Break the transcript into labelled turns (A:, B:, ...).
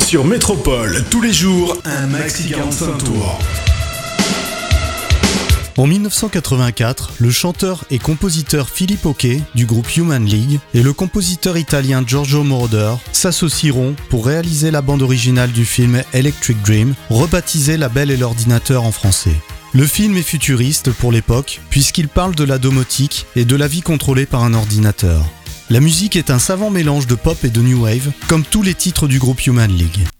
A: Sur Métropole, tous les jours, un maxi 45 tours.
B: En 1984, le chanteur et compositeur Philippe Oquet du groupe Human League et le compositeur italien Giorgio Moroder s'associeront pour réaliser la bande originale du film Electric Dream, rebaptisé La Belle et l'Ordinateur en français. Le film est futuriste pour l'époque puisqu'il parle de la domotique et de la vie contrôlée par un ordinateur. La musique est un savant mélange de pop et de new wave, comme tous les titres du groupe Human League.